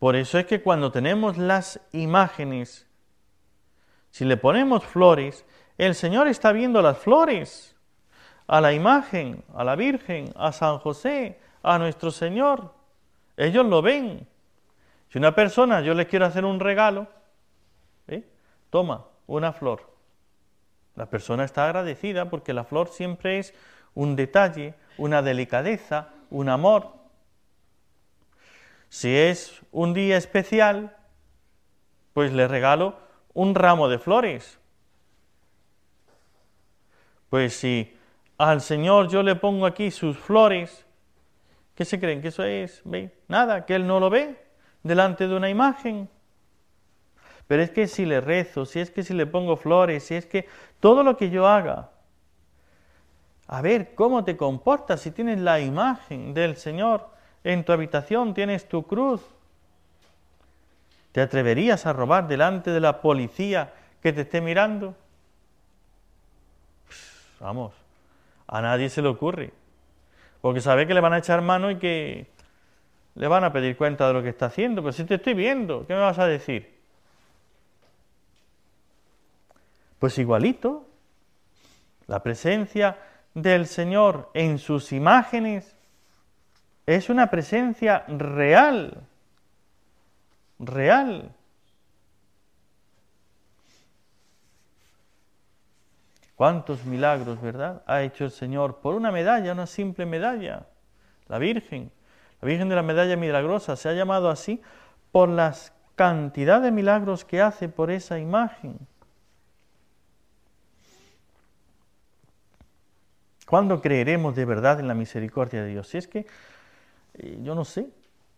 Por eso es que cuando tenemos las imágenes, si le ponemos flores, el Señor está viendo las flores, a la imagen, a la Virgen, a San José, a nuestro Señor. Ellos lo ven. Si una persona, yo le quiero hacer un regalo, toma una flor. La persona está agradecida porque la flor siempre es un detalle, una delicadeza, un amor. Si es un día especial, pues le regalo un ramo de flores. Pues si al Señor yo le pongo aquí sus flores, ¿qué se creen? ¿Que eso es? ¿Ve? Nada, que Él no lo ve delante de una imagen. Pero es que si le rezo, si es que si le pongo flores, si es que todo lo que yo haga, a ver cómo te comportas, si tienes la imagen del Señor en tu habitación, tienes tu cruz, ¿te atreverías a robar delante de la policía que te esté mirando? Vamos, a nadie se le ocurre, porque sabe que le van a echar mano y que le van a pedir cuenta de lo que está haciendo. Pero si te estoy viendo, ¿qué me vas a decir? Pues igualito, la presencia del Señor en sus imágenes es una presencia real, real. ¿Cuántos milagros, verdad?, ha hecho el Señor por una medalla, una simple medalla? La Virgen de la Medalla Milagrosa, se ha llamado así por la cantidad de milagros que hace por esa imagen. ¿Cuándo creeremos de verdad en la misericordia de Dios? Si es que, yo no sé,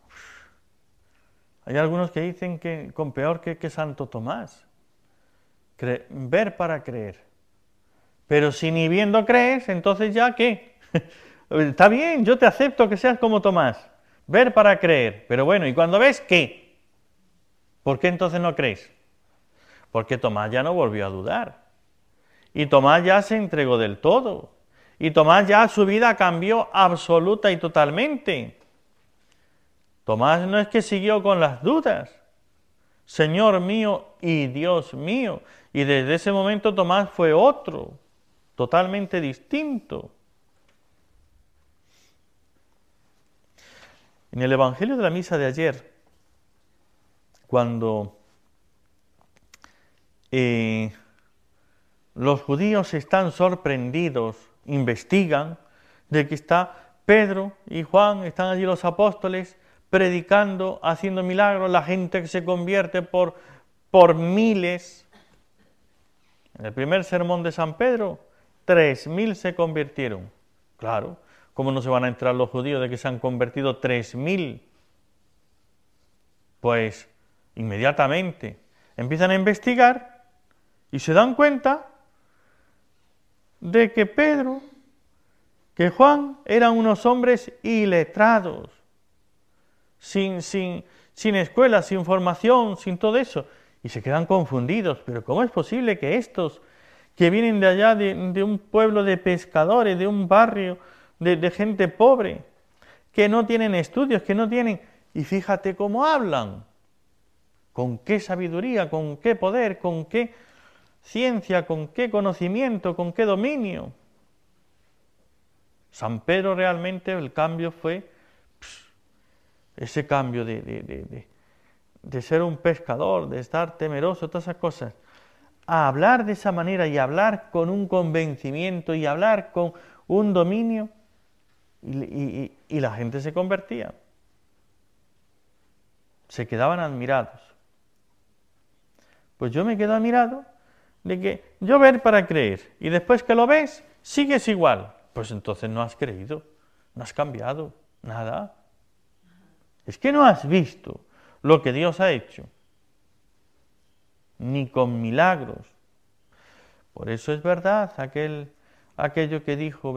hay algunos que dicen que con peor que Santo Tomás, ver para creer. Pero si ni viendo crees, entonces ya, ¿qué? Está bien, yo te acepto que seas como Tomás, ver para creer, pero bueno, ¿y cuando ves qué? ¿Por qué entonces no crees? Porque Tomás ya no volvió a dudar, y Tomás ya se entregó del todo, y Tomás ya su vida cambió absoluta y totalmente. Tomás no es que siguió con las dudas, Señor mío y Dios mío, y desde ese momento Tomás fue otro, totalmente distinto. En el Evangelio de la misa de ayer, cuando los judíos están sorprendidos, investigan, de que está Pedro y Juan, están allí los apóstoles, predicando, haciendo milagros, la gente que se convierte por miles. En el primer sermón de San Pedro, 3.000 se convirtieron. Claro, ¿cómo no se van a enterar los judíos de que se han convertido 3.000? Pues inmediatamente empiezan a investigar y se dan cuenta de que Pedro, que Juan eran unos hombres iletrados, sin escuela, sin formación, sin todo eso, y se quedan confundidos. Pero ¿cómo es posible que estos que vienen de allá, de un pueblo de pescadores, de un barrio de gente pobre, que no tienen estudios, que no tienen... Y fíjate cómo hablan, con qué sabiduría, con qué poder, con qué ciencia, con qué conocimiento, con qué dominio. San Pedro realmente el cambio fue ese cambio de ser un pescador, de estar temeroso, todas esas cosas, a hablar de esa manera y hablar con un convencimiento y hablar con un dominio, y la gente se convertía. Se quedaban admirados. Pues yo me quedo admirado de que yo ver para creer, y después que lo ves, sigues igual. Pues entonces no has creído, no has cambiado, nada. Es que no has visto lo que Dios ha hecho, ni con milagros. Por eso es verdad aquello que dijo,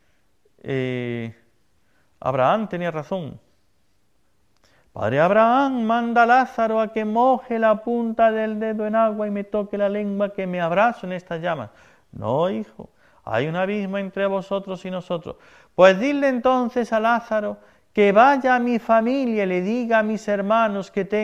Abraham tenía razón. Padre Abraham, manda a Lázaro a que moje la punta del dedo en agua y me toque la lengua, que me abrazo en estas llamas. No, hijo, hay un abismo entre vosotros y nosotros. Pues dile entonces a Lázaro que vaya a mi familia y le diga a mis hermanos que